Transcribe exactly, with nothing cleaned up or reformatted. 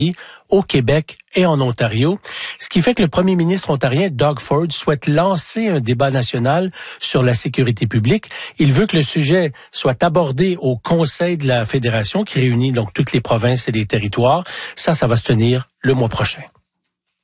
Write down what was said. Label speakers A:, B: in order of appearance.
A: au Québec et en Ontario. Ce qui fait que le premier ministre ontarien, Doug Ford, souhaite lancer un débat national sur la sécurité publique. Il veut que le sujet soit abordé au Conseil de la Fédération qui réunit donc toutes les provinces et les territoires. Ça, ça va se tenir le mois prochain.